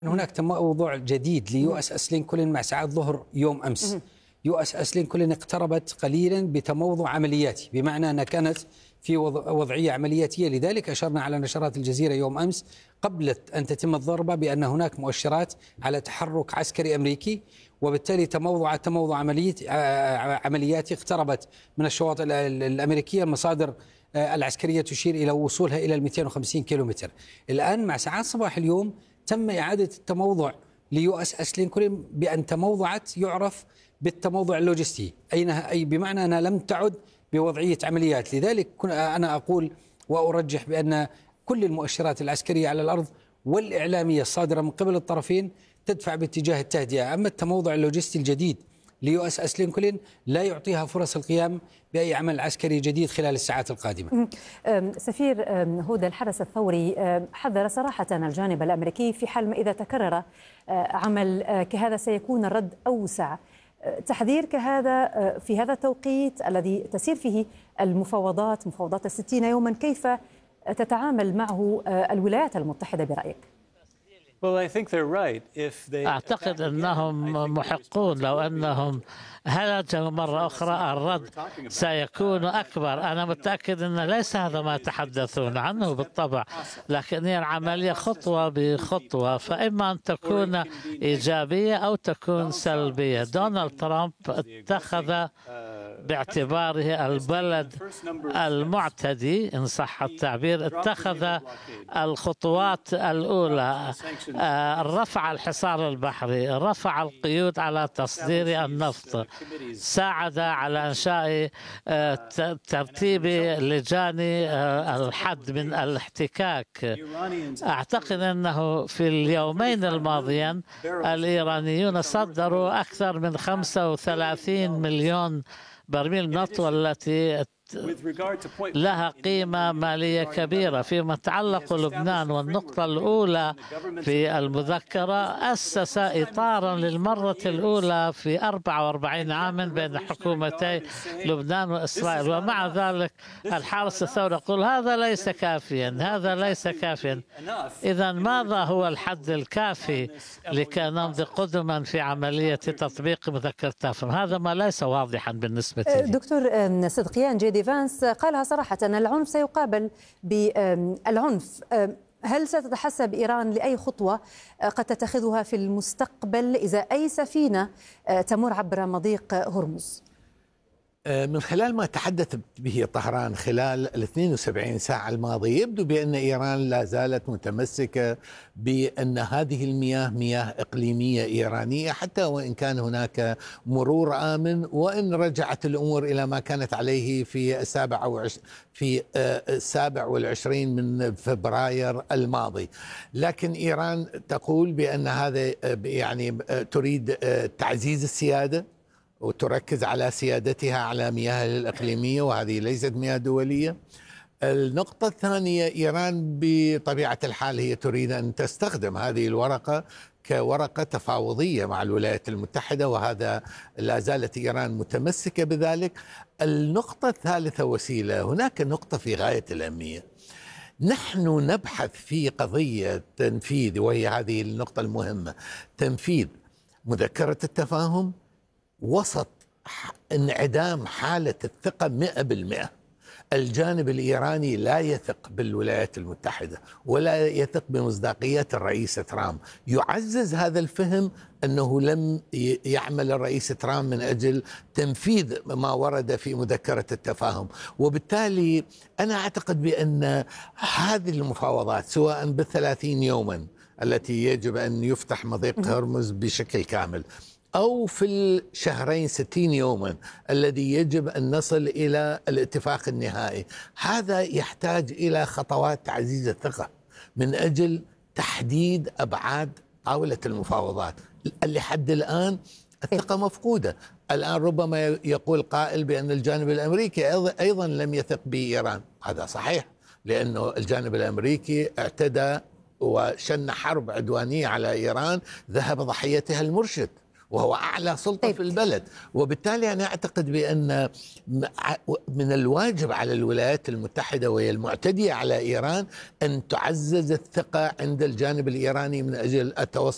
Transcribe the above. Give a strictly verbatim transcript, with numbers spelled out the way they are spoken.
هناك تموضع جديد ليو اس اس لينكولن مع ساعات ظهر يوم امس. يو اس اس لينكولن اقتربت قليلا بتموضع عملياتي، بمعنى انها كانت في وضعيه عملياتيه، لذلك اشرنا على نشرات الجزيره يوم امس قبل ان تتم الضربه بان هناك مؤشرات على تحرك عسكري امريكي، وبالتالي تموضع تموضع عمليات عملياتي اقتربت من الشواطئ الامريكيه. المصادر العسكريه تشير الى وصولها الى مئتين وخمسين كيلومتر. الان مع ساعات صباح اليوم تم إعادة التموضع ليو اس اس لينكولن بأن تموضعت يعرف بالتموضع اللوجستي، أي بمعنى أنها لم تعد بوضعية عمليات. لذلك أنا أقول وأرجح بأن كل المؤشرات العسكرية على الأرض والإعلامية الصادرة من قبل الطرفين تدفع باتجاه التهدئة. أما التموضع اللوجستي الجديد ليو اس اس لينكولن لا يعطيها فرص القيام بأي عمل عسكري جديد خلال الساعات القادمة. سفير هدى، الحرس الثوري حذر صراحة الجانب الأمريكي في حال ما إذا تكرر عمل كهذا سيكون الرد أوسع. تحذير كهذا في هذا التوقيت الذي تسير فيه المفاوضات، مفاوضات الستين يوما، كيف تتعامل معه الولايات المتحدة برأيك؟ أعتقد أنهم محقون. لو أنهم هاجموا مرة أخرى الرد سيكون أكبر. أنا متأكد أن ليس هذا ما يتحدثون عنه بالطبع، لكن هي العملية خطوة بخطوة، فإما أن تكون إيجابية أو تكون سلبية. دونالد ترامب اتخذ باعتباره البلد المعتدي إن صح التعبير، اتخذ الخطوات الأولى: رفع الحصار البحري، رفع القيود على تصدير النفط، ساعد على إنشاء ترتيب لجان الحد من الاحتكاك. أعتقد أنه في اليومين الماضيين الإيرانيون صدروا أكثر من خمسة وثلاثين مليون برميل نفط، والتي لها قيمة مالية كبيرة. فيما يتعلق لبنان، والنقطة الأولى في المذكرة أسس إطارا للمرة الأولى في أربعة وأربعين عاما بين حكومتي لبنان وإسرائيل، ومع ذلك الحرس الثوري يقول هذا ليس كافيا، هذا ليس كافيا. إذا ماذا هو الحد الكافي لكي نمضي قدما في عملية تطبيق مذكرة تافهم؟ هذا ما ليس واضحا بالنسبة لي. دكتور صدقيان، جي فانس قالها صراحة أن العنف سيقابل بالعنف. هل ستتحسب إيران لأي خطوة قد تتخذها في المستقبل إذا أي سفينة تمر عبر مضيق هرمز؟ من خلال ما تحدث به طهران خلال ال اثنين وسبعين ساعة الماضية، يبدو بأن إيران لا زالت متمسكة بأن هذه المياه مياه إقليمية إيرانية، حتى وإن كان هناك مرور آمن، وإن رجعت الأمور إلى ما كانت عليه في السابع وعش في السابع والعشرين من فبراير الماضي. لكن إيران تقول بأن هذا يعني تريد تعزيز السيادة وتركز على سيادتها على مياه الإقليمية، وهذه ليست مياه دولية. النقطة الثانية، إيران بطبيعة الحال هي تريد أن تستخدم هذه الورقة كورقة تفاوضية مع الولايات المتحدة، وهذا لا زالت إيران متمسكة بذلك. النقطة الثالثة وسيلة، هناك نقطة في غاية الأهمية. نحن نبحث في قضية تنفيذ، وهي هذه النقطة المهمة، تنفيذ مذكرة التفاهم وسط انعدام حالة الثقة مئة بالمئة. الجانب الإيراني لا يثق بالولايات المتحدة ولا يثق بمصداقية الرئيس ترامب. يعزز هذا الفهم أنه لم يعمل الرئيس ترامب من أجل تنفيذ ما ورد في مذكرة التفاهم، وبالتالي أنا أعتقد بأن هذه المفاوضات سواء بالثلاثين يوما التي يجب أن يفتح مضيق هرمز بشكل كامل، أو في الشهرين ستين يوما الذي يجب أن نصل إلى الاتفاق النهائي، هذا يحتاج إلى خطوات تعزيز الثقة من أجل تحديد أبعاد طاولة المفاوضات. لحد الآن الثقة مفقودة. الآن ربما يقول قائل بأن الجانب الأمريكي أيضا لم يثق بإيران. هذا صحيح، لأنه الجانب الأمريكي اعتدى وشن حرب عدوانية على إيران ذهب ضحيتها المرشد، وهو أعلى سلطة طيب. في البلد. وبالتالي أنا أعتقد بأن من الواجب على الولايات المتحدة وهي المعتدية على إيران أن تعزز الثقة عند الجانب الإيراني من أجل التوصل